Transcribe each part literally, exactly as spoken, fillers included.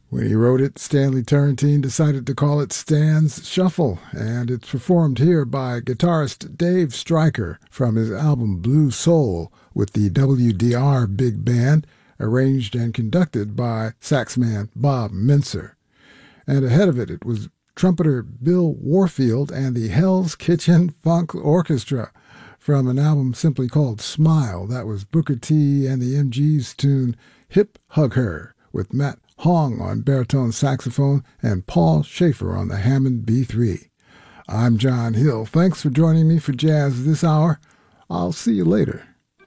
When he wrote it, Stanley Turrentine decided to call it Stan's Shuffle, and it's performed here by guitarist Dave Stryker from his album Blue Soul with the W D R Big Band, arranged and conducted by saxman Bob Mincer. And ahead of it, it was trumpeter Bill Warfield and the Hell's Kitchen Funk Orchestra from an album simply called Smile. That was Booker T and the M G's tune Hip Hug Her, with Matt Hong on baritone saxophone and Paul Schaefer on the Hammond B three. I'm John Hill. Thanks for joining me for Jazz this hour. I'll see you later.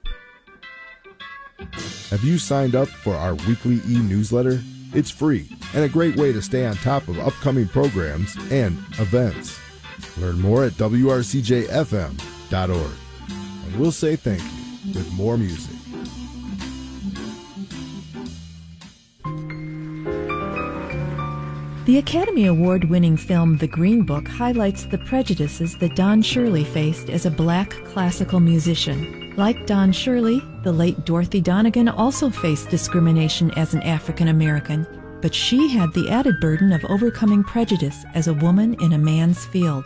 Have you signed up for our weekly e-newsletter? It's free and a great way to stay on top of upcoming programs and events. Learn more at W R C J F M dot org. And we'll say thank you with more music. The Academy Award-winning film The Green Book highlights the prejudices that Don Shirley faced as a black classical musician. Like Don Shirley, the late Dorothy Donegan also faced discrimination as an African American, but she had the added burden of overcoming prejudice as a woman in a man's field.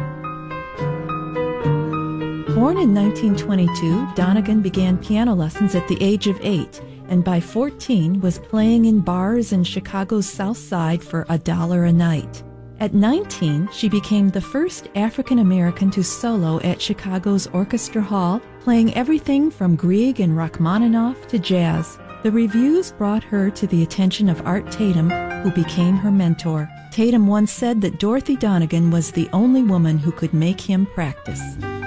Born in nineteen twenty-two, Donegan began piano lessons at the age of eight, and by fourteen was playing in bars in Chicago's South Side for a dollar a night. At nineteen, she became the first African American to solo at Chicago's Orchestra Hall, playing everything from Grieg and Rachmaninoff to jazz. The reviews brought her to the attention of Art Tatum, who became her mentor. Tatum once said that Dorothy Donegan was the only woman who could make him practice.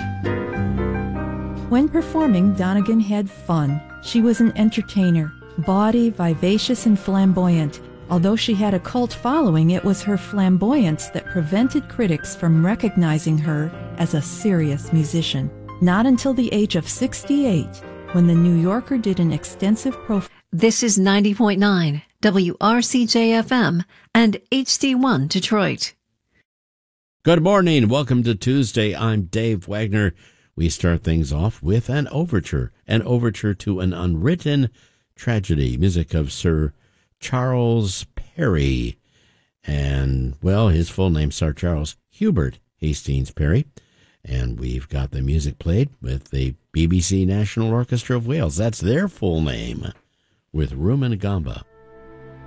When performing, Donegan had fun. She was an entertainer, bawdy, vivacious, and flamboyant. Although she had a cult following, it was her flamboyance that prevented critics from recognizing her as a serious musician. Not until the age of sixty-eight, when the New Yorker did an extensive profile. This is ninety point nine W R C J F M and H D one Detroit. Good morning. Welcome to Tuesday. I'm Dave Wagner. We start things off with an overture, an overture to an unwritten tragedy, music of Sir Charles Perry. And, well, his full name, Sir Charles Hubert Hastings Perry. And we've got the music played with the B B C National Orchestra of Wales. That's their full name, with Rumangamba.